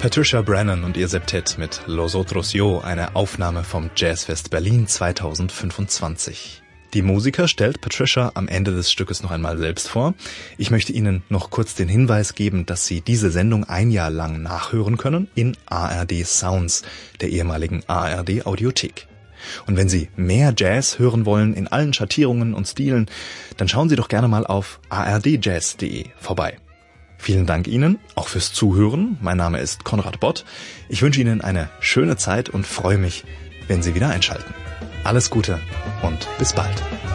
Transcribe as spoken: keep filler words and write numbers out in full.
Patricia Brennan und ihr Septett mit Los Otros Yo, eine Aufnahme vom Jazzfest Berlin zweitausendfünfundzwanzig. Die Musiker stellt Patricia am Ende des Stückes noch einmal selbst vor. Ich möchte Ihnen noch kurz den Hinweis geben, dass Sie diese Sendung ein Jahr lang nachhören können in A R D Sounds, der ehemaligen A R D Audiothek. Und wenn Sie mehr Jazz hören wollen in allen Schattierungen und Stilen, dann schauen Sie doch gerne mal auf a r d jazz punkt d e vorbei. Vielen Dank Ihnen, auch fürs Zuhören. Mein Name ist Konrad Bott. Ich wünsche Ihnen eine schöne Zeit und freue mich, wenn Sie wieder einschalten. Alles Gute und bis bald.